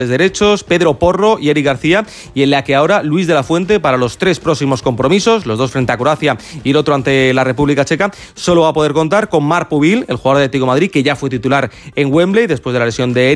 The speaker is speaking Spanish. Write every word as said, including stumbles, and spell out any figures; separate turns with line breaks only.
derechos, Pedro Porro y Eric García, y en la que ahora Luis de la Fuente, para los tres próximos compromisos, los dos frente a Croacia y el otro ante la República Checa, solo va a poder contar con Marc Pubil, el jugador de Atlético de Madrid, que ya fue titular en Wembley después de la lesión de Eric.